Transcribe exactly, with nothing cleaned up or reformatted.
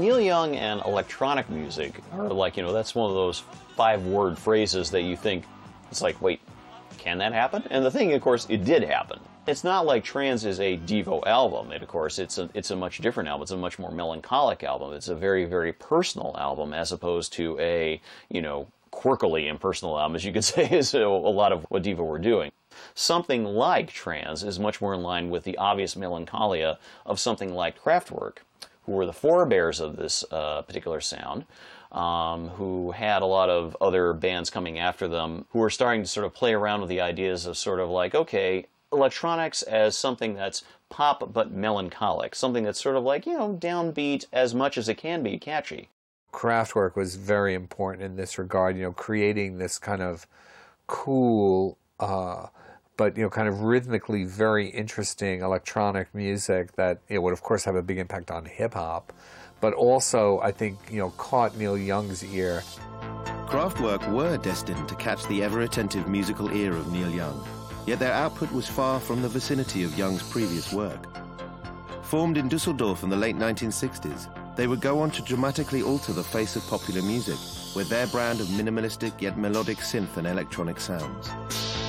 Neil Young and electronic music are like, you know, that's one of those five-word phrases that you think, it's like, wait, can that happen? And the thing, of course, it did happen. It's not like Trans is a Devo album. It, of course, it's a, it's a much different album. It's a much more melancholic album. It's a very, very personal album as opposed to a, you know, quirkily impersonal album, as you could say, is a, a lot of what Devo were doing. Something like Trans is much more in line with the obvious melancholia of something like Kraftwerk, who were the forebears of this uh, particular sound, um, who had a lot of other bands coming after them who were starting to sort of play around with the ideas of sort of like, okay, electronics as something that's pop but melancholic, something that's sort of like, you know, downbeat as much as it can be catchy. Kraftwerk was very important in this regard, you know, creating this kind of cool, uh, but, you know, kind of rhythmically very interesting electronic music that, you know, would, of course, have a big impact on hip-hop, but also, I think, you know, caught Neil Young's ear. Kraftwerk were destined to catch the ever-attentive musical ear of Neil Young, yet their output was far from the vicinity of Young's previous work. Formed in Dusseldorf in the late nineteen sixties, they would go on to dramatically alter the face of popular music with their brand of minimalistic yet melodic synth and electronic sounds.